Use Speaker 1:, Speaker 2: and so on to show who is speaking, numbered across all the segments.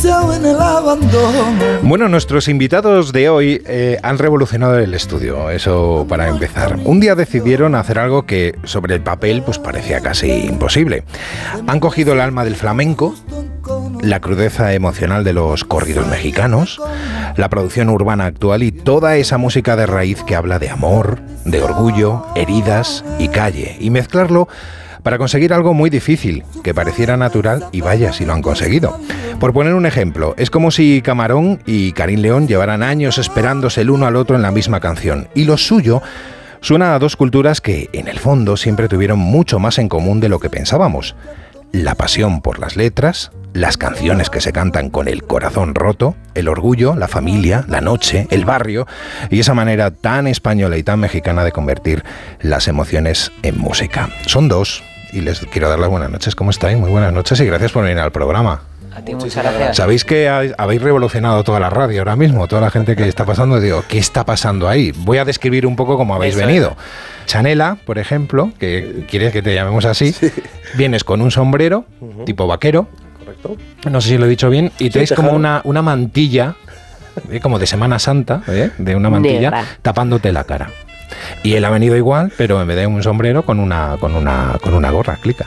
Speaker 1: Bueno, nuestros invitados de hoy han revolucionado el estudio, eso para empezar. Un día decidieron hacer algo que sobre el papel pues parecía casi imposible. Han cogido el alma del flamenco, la crudeza emocional de los corridos mexicanos, la producción urbana actual y toda esa música de raíz que habla de amor, de orgullo, heridas y calle, y mezclarlo para conseguir algo muy difícil, que pareciera natural, y vaya si lo han conseguido. Por poner un ejemplo, es como si Camarón y Karim León llevaran años esperándose el uno al otro en la misma canción, y lo suyo suena a dos culturas que, en el fondo, siempre tuvieron mucho más en común de lo que pensábamos. La pasión por las letras, las canciones que se cantan con el corazón roto, el orgullo, la familia, la noche, el barrio y esa manera tan española y tan mexicana de convertir las emociones en música. Son dos y les quiero dar las buenas noches. ¿Cómo estáis? Muy buenas noches y gracias por venir al programa.
Speaker 2: A ti muchas gracias.
Speaker 1: Sabéis que habéis revolucionado toda la radio ahora mismo, toda la gente que está pasando. Digo, ¿qué está pasando ahí? Voy a describir un poco cómo habéis venido. Chanela, por ejemplo, que quieres que te llamemos así, sí. Vienes con un sombrero tipo vaquero.
Speaker 3: Correcto.
Speaker 1: No sé si lo he dicho bien. Y traes como una mantilla, como de Semana Santa, de una mantilla, negra, tapándote la cara. Y él ha venido igual, pero en vez de un sombrero, con una gorra, clica.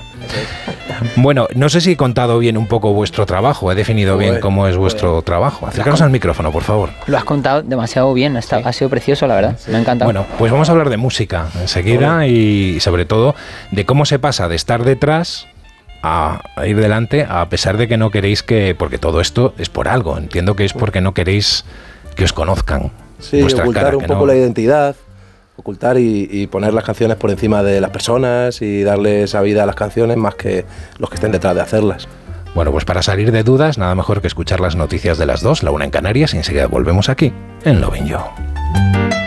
Speaker 1: Bueno, no sé si he contado bien un poco vuestro trabajo, he definido bien cómo es vuestro trabajo. Acércanos al micrófono, por favor.
Speaker 2: Lo has contado demasiado bien, ha sido precioso, la verdad, me ha encantado.
Speaker 1: Bueno, pues vamos a hablar de música enseguida y sobre todo de cómo se pasa de estar detrás a ir delante, a pesar de que no queréis que... Porque todo esto es por algo, entiendo que es porque no queréis que os conozcan.
Speaker 3: Sí, ocultar un poco la identidad, ocultar y poner las canciones por encima de las personas y darle esa vida a las canciones más que los que estén detrás de hacerlas.
Speaker 1: Bueno, pues para salir de dudas, nada mejor que escuchar las noticias de las 2, la 1 en Canarias, y enseguida volvemos aquí, en Lovin' You.